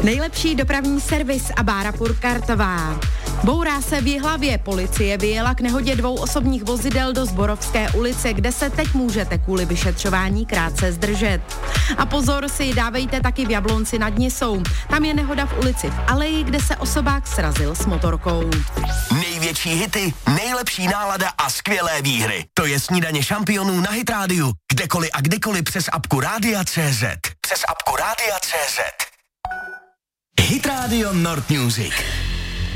Nejlepší dopravní servis a Bára Purkartová. Bourá se v Jihlavě, policie vyjela k nehodě 2 osobních vozidel do Zborovské ulice, kde se teď můžete kvůli vyšetřování krátce zdržet. A pozor si dávejte taky v Jablonci nad Nisou. Tam je nehoda v ulici v Aleji, kde se osobák srazil s motorkou. Největší hity, nejlepší nálada a skvělé výhry. To je Snídaně šampionů na Hit Radio. Kdekoliv a kdykoliv přes apku Rádia.cz. Přes apku Rádia.cz. Hit Radio Nord Music.